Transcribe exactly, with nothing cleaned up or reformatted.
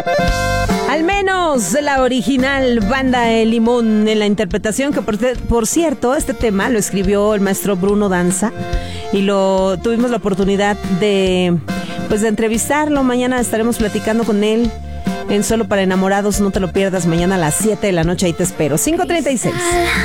Al menos la original Banda El Limón en la interpretación que por, por cierto, este tema lo escribió el maestro Bruno Danza y lo tuvimos la oportunidad de pues de entrevistarlo. Mañana estaremos platicando con él en Solo para Enamorados. No te lo pierdas, mañana a las siete de la noche, ahí te espero. cinco treinta y seis.